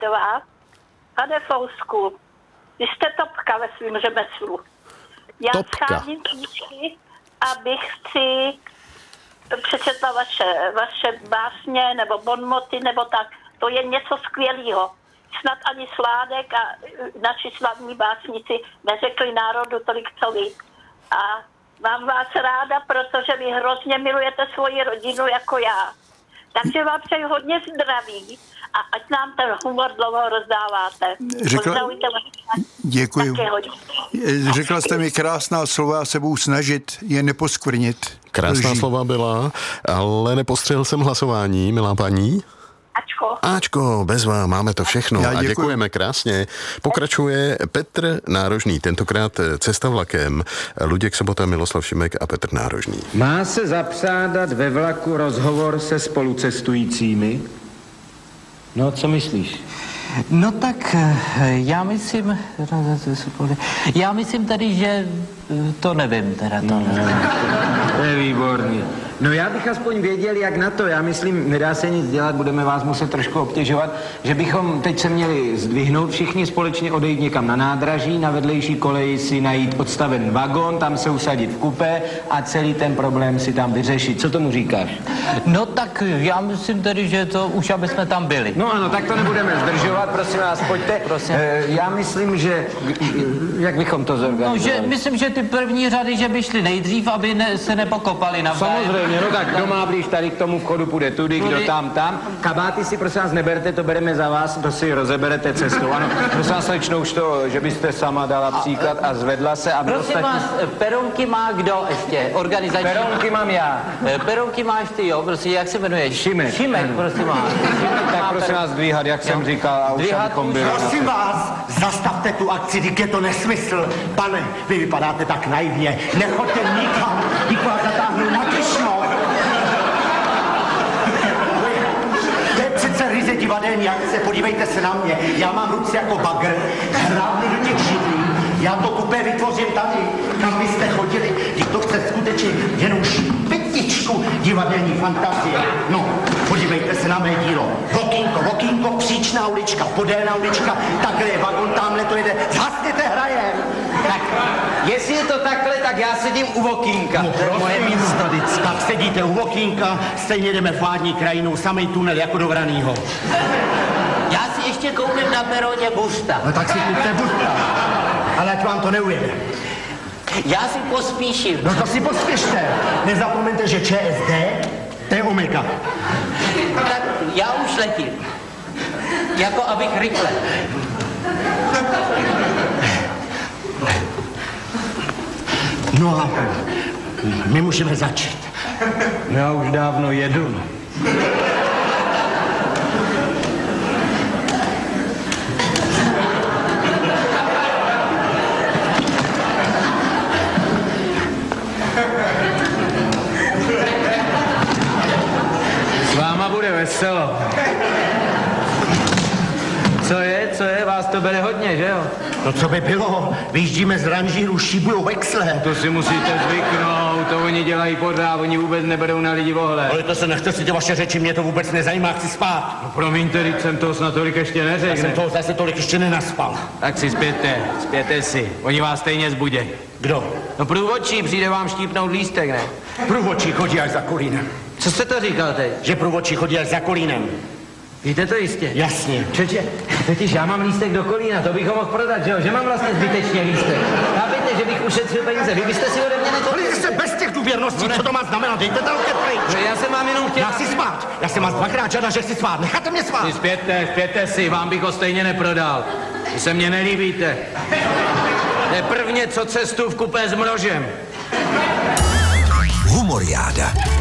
Dva. Pane Fousku, vy jste topka ve svým řemeslu. Já scházím knížky, abych si přečetla vaše básně nebo bonmoty nebo tak. To je něco skvělého. Snad ani Sládek a naši slavní básníci neřekli národu tolik, co vy. A mám vás ráda, protože vy hrozně milujete svoji rodinu jako já. Takže vám přeji hodně zdraví a ať nám ten humor dlouho rozdáváte. Děkuji. Řekla jste mi krásná slova, já se budu snažit je neposkvrnit. Krásná slova byla, ale nepostřehl jsem hlasování, milá paní. Ačko, bezva, máme to všechno a děkujeme krásně. Pokračuje Petr Nárožný, tentokrát Cesta vlakem, Luděk Sobota, Miloslav Šimek a Petr Nárožný. Má se zapřádat ve vlaku rozhovor se spolucestujícími? No, co myslíš? No tak já myslím tady, že to nevím teda. To je výborný. No já bych aspoň věděl, jak na to. Já myslím, nedá se nic dělat, budeme vás muset trošku obtěžovat, že bychom teď se měli zdvihnout všichni společně, odejít někam na nádraží, na vedlejší koleji si najít odstaven vagon, tam se usadit v kupé a celý ten problém si tam vyřešit. Co tomu říkáš? No tak já myslím tedy, že to už aby jsme tam byli. No ano, tak to nebudeme zdržovat, prosím vás, pojďte. Prosím. Já myslím, že... Jak bychom to zorganizovali? No, že myslím, že ty první řady, že by šli nejdřív, aby se nepokopali navzájem. Samozřejmě, no tak kdo má blíž tady k tomu vchodu, půjde tudy, kdo tam. Kabáty si prosím vás neberte, to bereme za vás, to si rozeberete cestou. Ano, prosím vás, slečno, už to, že byste sama dala příklad a zvedla se a prosím vás, peronky má kdo ještě? Organizační? Peronky mám já. Peronky máš ty, jo, prosím, jak se jmenuješ? Šimek. Šimek, prosím vás. Tak prosím vás dvíhat, jak jsem říkal, a už abychom byli. Prosím vás, zastavte tu akci, když je to nesmysl. Pane, vy vypadáte tak naivně, nechoďte nikam, když vás zatáhnu na Krišno. To je přece ryze divadelní akce, podívejte se na mě. Já mám ruce jako bagr, hrábnu do těch židlí, já to kupé vytvořím tady, kam byste chodili, když to chce skutečně jenom špetičku divadelní fantazie. No, podívejte se na mé dílo. Vokínko, příčná ulička, podélná ulička, takhle je vagon, tamhle to jede, zhasněte hrajem. Tak, jestli je to takhle, tak já sedím u vokínka. No, to je moje místo vždycky. Tak sedíte u vokínka, stejně jdeme vládní krajinou, samej tunel jako do Vranýho. Já si ještě koupím na peroně busta. No tak si kupte busta, ale ať vám to neujede. Já si pospíším. No to si pospěšte. Nezapomeňte, že ČSD, to je omega. Tak já už letím. Jako abych rychle. No a my můžeme začít. Já už dávno jedu. S váma bude veselo. Co je? Vás to bere hodně, že jo? No co by bylo? Vyjíždíme z ranžíru, šíbujou vexle. To si musíte zvyknout, to oni dělají podrá, oni vůbec neberou na lidi ohled. Ale to se nechte si ty vaše řeči, mě to vůbec nezajímá, chci spát. No promiňte, teď jsem toho snad tolik ještě neřekl. Já jsem toho zase tolik ještě nenaspal. Tak si spěte si, oni vás stejně zbudějí. Kdo? No průvodčí, přijde vám štípnout lístek, ne? Průvodčí chodí až za Kolínem. Co jste to říkal teď? Že průvodčí chodí až za Kolínem. Víte to jistě? Jasně. Čeče, totiž já mám lístek do Kolína, to bych ho mohl prodat, že jo? Že mám vlastně zbytečně lístek. Chápete, že bych ušetřil peníze, vy byste si ode mě nekoupili. Ale jste bez těch důvěrností, co to má znamenat? Dejte tam ke pryč. No, já jsem vám jenom chtěl... Já si spát. Já jsem vás dvakrát žádal, že si spát. Necháte mě spát. Spěte si, vám bych ho stejně neprodal. Vy se mně nelíbíte. To je prvně, co cestu v kupé s mrožem. Humoriáda.